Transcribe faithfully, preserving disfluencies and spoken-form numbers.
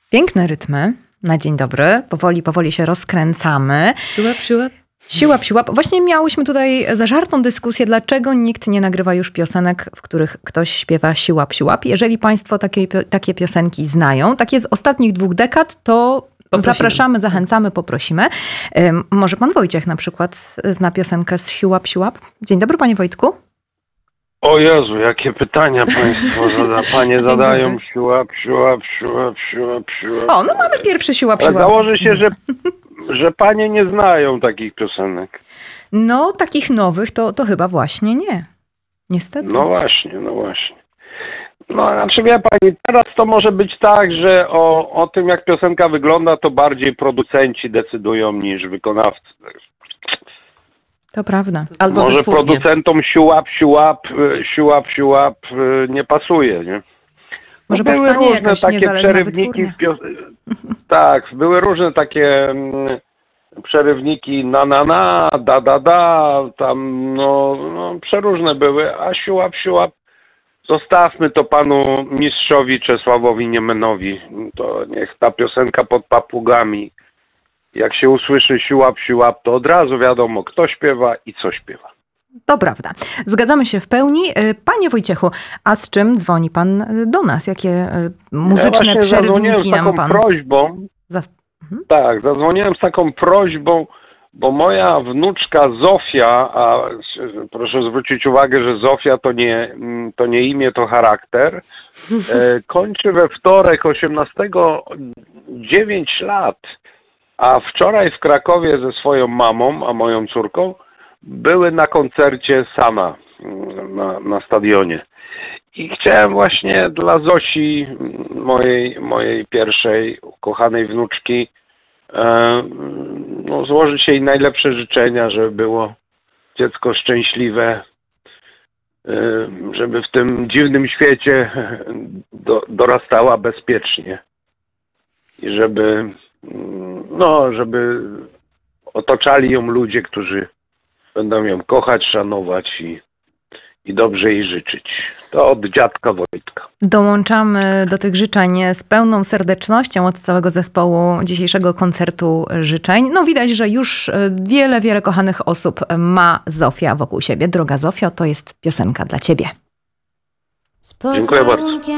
Piękne rytmy. Na dzień dobry. Powoli, powoli się rozkręcamy. Siłap, siłap. Siłap, siłap. Właśnie miałyśmy tutaj zażartą dyskusję, dlaczego nikt nie nagrywa już piosenek, w których ktoś śpiewa siłap, siłap. Jeżeli Państwo takie, takie piosenki znają, takie z ostatnich dwóch dekad, to poprosimy. Zapraszamy, zachęcamy, poprosimy. Um, może pan Wojciech na przykład zna piosenkę z siłap, siłap? Dzień dobry, panie Wojtku. O Jezu, jakie pytania Państwo zada, Panie zadają. dobry. Siłap, siłap, siłap, siłap, siłap. O, no mamy pierwszy siłap, Ale siłap. założy się, że, że Panie nie znają takich piosenek. No, takich nowych to, to chyba właśnie nie. Niestety. No właśnie, no właśnie. No, znaczy wie Pani, teraz to może być tak, że o, o tym, jak piosenka wygląda, to bardziej producenci decydują niż wykonawcy. To prawda. Albo Może wytwórnie. producentom siłap, siłap, siłap, siłap nie pasuje, nie? Może były powstanie różne jakaś takie niezależna przerywniki wytwórnia. w pios- Tak, były różne takie mm, przerywniki na na na, da da da, tam no, no przeróżne były, a siłap, siłap zostawmy to panu mistrzowi Czesławowi Niemenowi. To niech ta piosenka pod papugami. Jak się usłyszy siłap, siłap, to od razu wiadomo, kto śpiewa i co śpiewa. To prawda. Zgadzamy się w pełni. Panie Wojciechu, a z czym dzwoni pan do nas? Jakie muzyczne ja właśnie przerywniki z nam taką pan... prośbą, Zas... Mhm. tak, zadzwoniłem z taką prośbą, bo moja wnuczka Zofia, a proszę zwrócić uwagę, że Zofia to nie, to nie imię, to charakter, e, kończy we wtorek osiemnastego dziewięć lat, a wczoraj w Krakowie ze swoją mamą, a moją córką, były na koncercie Sana na, na stadionie. I chciałem właśnie dla Zosi, mojej, mojej pierwszej ukochanej wnuczki, e, no, złożyć jej najlepsze życzenia, żeby było dziecko szczęśliwe, e, żeby w tym dziwnym świecie do, dorastała bezpiecznie i żeby, no, żeby otaczali ją ludzie, którzy będą ją kochać, szanować i, i dobrze jej życzyć. To od dziadka Wojtka. Dołączamy do tych życzeń z pełną serdecznością od całego zespołu dzisiejszego koncertu życzeń. No widać, że już wiele, wiele kochanych osób ma Zofia wokół siebie. Droga Zofio, to jest piosenka dla ciebie. Dziękuję bardzo.